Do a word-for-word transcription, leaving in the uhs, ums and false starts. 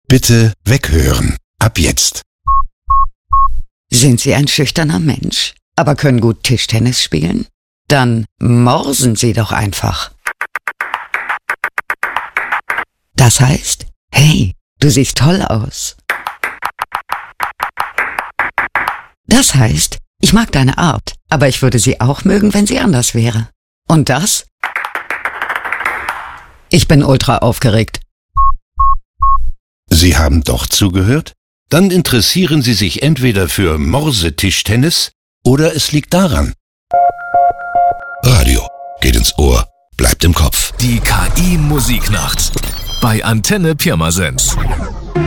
Bitte weghören. Ab jetzt. Sind Sie ein schüchterner Mensch, aber können gut Tischtennis spielen? Dann morsen Sie doch einfach. Das heißt, hey, du siehst toll aus. Das heißt, ich mag deine Art, aber ich würde sie auch mögen, wenn sie anders wäre. Und das? Ich bin ultra aufgeregt. Sie haben doch zugehört? Dann interessieren Sie sich entweder für Morsetischtennis oder es liegt daran. Radio geht ins Ohr, bleibt im Kopf. Die K I-Musiknacht bei Antenne Pirmasens.